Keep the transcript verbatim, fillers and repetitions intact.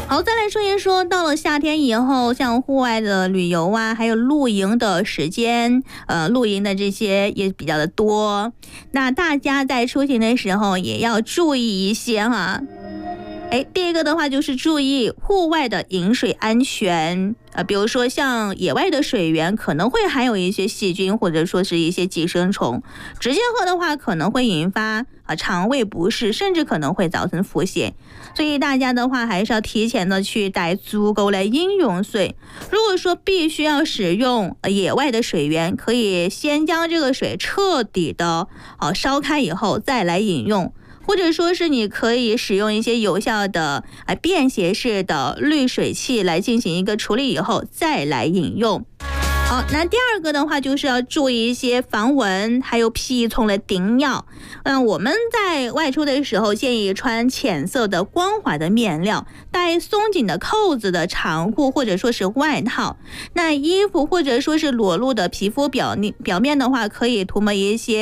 好，再来说一说，到了夏天以后，像户外的旅游啊，还有露营的时间，呃，露营的这些也比较的多。那大家在出行的时候也要注意一些哈。哎，第一个的话就是注意户外的饮水安全，呃，比如说像野外的水源可能会含有一些细菌或者说是一些寄生虫，直接喝的话可能会引发啊肠胃不适，甚至可能会造成腹泻。所以大家的话还是要提前的去带足够的饮用水。如果说必须要使用野外的水源，可以先将这个水彻底的啊烧开以后再来饮用。或者说是你可以使用一些有效的啊便携式的滤水器来进行一个处理以后再来饮用。好，那第二个的话就是要注意一些防蚊还有蜱虫的叮咬。嗯，我们在外出的时候建议穿浅色的光滑的面料，带松紧的扣子的长裤或者说是外套。那衣服或者说是裸露的皮肤表面表面的话，可以涂抹一些